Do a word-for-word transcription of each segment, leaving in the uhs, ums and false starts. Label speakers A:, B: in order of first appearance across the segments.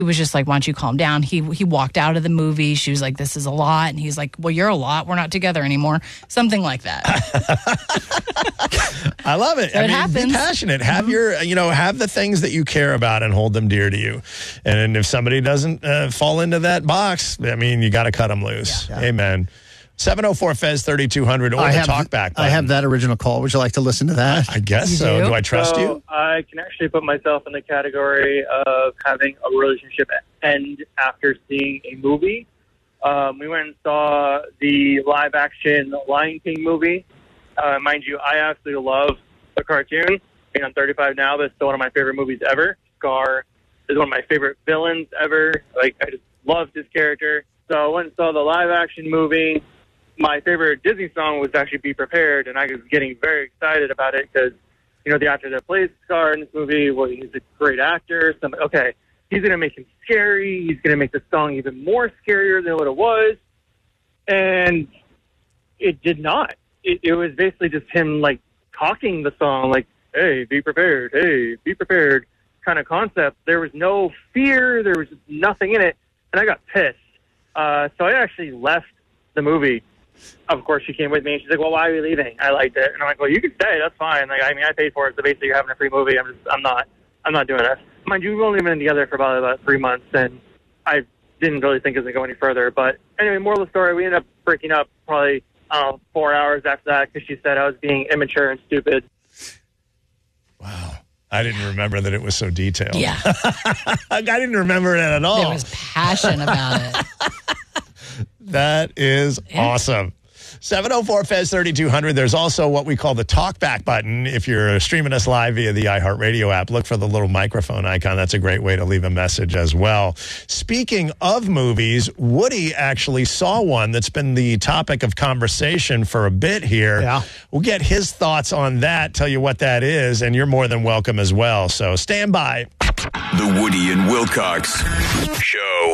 A: he was just like, why don't you calm down? He he walked out of the movie. She was like, this is a lot. And he's like, well, you're a lot. We're not together anymore. Something like that.
B: I love it.
A: So
B: I
A: it
B: mean,
A: happens.
B: Be passionate. Have mm-hmm. your, you know, have the things that you care about and hold them dear to you. And if somebody doesn't uh, fall into that box, I mean, you got to cut them loose. Yeah. Amen. seven oh four F E Z thirty-two hundred or
C: I
B: the
C: have,
B: talkback button.
C: I have that original call. Would you like to listen to that?
B: I guess
A: you
B: so.
A: Do?
B: do I trust
D: so
B: you?
D: I can actually put myself in the category of having a relationship end after seeing a movie. Um, we went and saw the live-action Lion King movie. Uh, mind you, I absolutely love the cartoon. I mean, I'm thirty-five now, but it's still one of my favorite movies ever. Scar is one of my favorite villains ever. Like, I just loved his character. So I went and saw the live-action movie. My favorite Disney song was actually Be Prepared, and I was getting very excited about it because, you know, the actor that plays Scar in this movie, well, he's a great actor. So I'm like, okay, he's going to make him scary. He's going to make the song even more scarier than what it was. And it did not. It, it was basically just him, like, talking the song, like, hey, be prepared, hey, be prepared kind of concept. There was no fear. There was just nothing in it. And I got pissed. Uh, so I actually left the movie. Of course, she came with me, and she's like, well, why are you leaving? I liked it. And I'm like, well, you can stay. That's fine. Like, I mean, I paid for it, so basically you're having a free movie. I'm just, I'm not, I'm not doing this. Mind you, we've only been together for about, about three months, and I didn't really think it was going to go any further. But anyway, moral of the story, we ended up breaking up probably, I don't know, four hours after that because she said I was being immature and stupid.
B: Wow. I didn't remember that it was so detailed.
A: Yeah.
B: I didn't remember it at all.
A: There was passion about it.
B: That is yeah. awesome. seven oh four F E Z thirty-two hundred. There's also what we call the talkback button. If you're streaming us live via the iHeartRadio app, look for the little microphone icon. That's a great way to leave a message as well. Speaking of movies, Woody actually saw one that's been the topic of conversation for a bit here.
C: Yeah.
B: We'll get his thoughts on that, tell you what that is, and you're more than welcome as well. So stand by.
E: The Woody and Wilcox Show.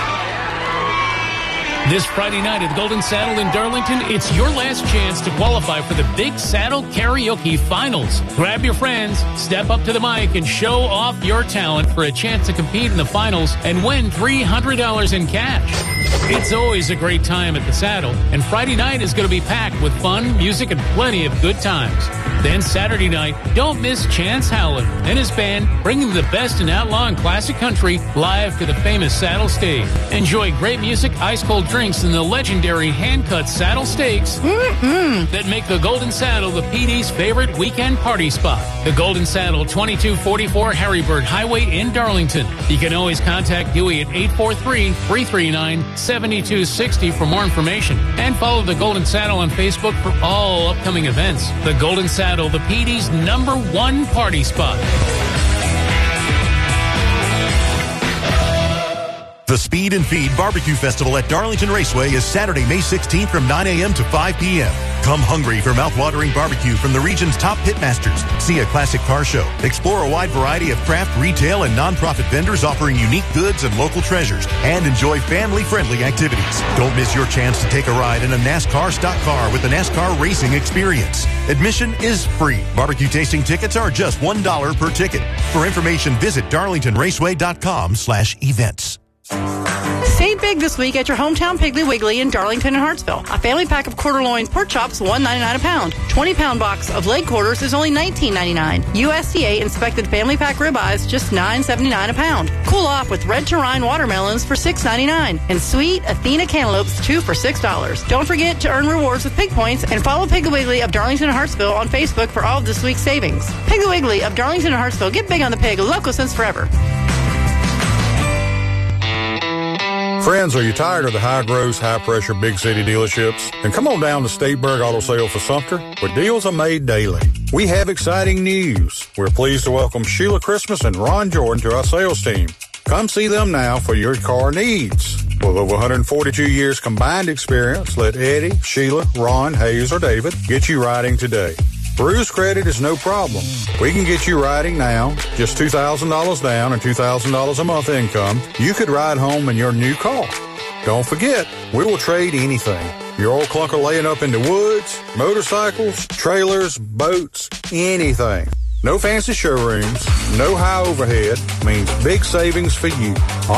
F: This Friday night at the Golden Saddle in Darlington, it's your last chance to qualify for the Big Saddle Karaoke Finals. Grab your friends, step up to the mic, and show off your talent for a chance to compete in the finals and win three hundred dollars in cash. It's always a great time at the Saddle, and Friday night is going to be packed with fun, music, and plenty of good times. Then Saturday night, don't miss Chance Howland and his band bringing the best in outlaw and classic country live to the famous Saddle Stage. Enjoy great music, ice-cold drinks, and the legendary hand-cut saddle steaks mm-hmm. that make the Golden Saddle the P D's favorite weekend party spot. The Golden Saddle, twenty-two forty-four Harrybird Highway in Darlington. You can always contact Huey at eight four three, three three nine, seven two six zero for more information. And follow the Golden Saddle on Facebook for all upcoming events. The Golden Saddle, the P D's number one party spot.
G: The Speed and Feed Barbecue Festival at Darlington Raceway is Saturday, May sixteenth from nine a.m. to five p.m. Come hungry for mouth-watering barbecue from the region's top pitmasters. See a classic car show. Explore a wide variety of craft, retail, and nonprofit vendors offering unique goods and local treasures. And enjoy family-friendly activities. Don't miss your chance to take a ride in a NASCAR stock car with the NASCAR racing experience. Admission is free. Barbecue tasting tickets are just one dollar per ticket. For information, visit darlingtonraceway.com slash events.
H: Save big this week at your hometown Piggly Wiggly in Darlington and Hartsville. A family pack of quarter loin pork chops, one ninety-nine a pound. twenty pound box of leg quarters is only nineteen ninety-nine. U S D A inspected family pack ribeyes, just nine seventy-nine a pound. Cool off with red Terine watermelons for six ninety-nine. And sweet Athena cantaloupes, two for six dollars. Don't forget to earn rewards with Pig Points and follow Piggly Wiggly of Darlington and Hartsville on Facebook for all of this week's savings. Piggly Wiggly of Darlington and Hartsville. Get big on the pig, local since forever.
I: Friends, are you tired of the high gross, high pressure big city dealerships? Then come on down to Stateburg Auto Sale for Sumter, where deals are made daily. We have exciting news. We're pleased to welcome Sheila Christmas and Ron Jordan to our sales team. Come see them now for your car needs. With over one hundred forty-two years combined experience, let Eddie, Sheila, Ron, Hayes, or David get you riding today. Bruce credit is no problem. We can get you riding now. Just two thousand dollars down and two thousand dollars a month income. You could ride home in your new car. Don't forget, we will trade anything. Your old clunker laying up in the woods, motorcycles, trailers, boats, anything. No fancy showrooms, no high overhead means big savings for you.